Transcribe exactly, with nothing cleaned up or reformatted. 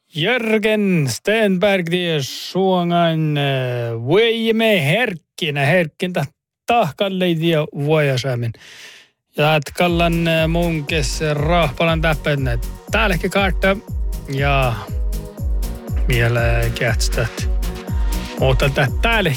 Jörgen Stenberg die suongan voimme herkkinä herkkintä tahkalleidia vuojasämin. Ja et kallan munkes rahpalan täppänä täälläkin kartta ja vielä kähtstät. Mutta täällä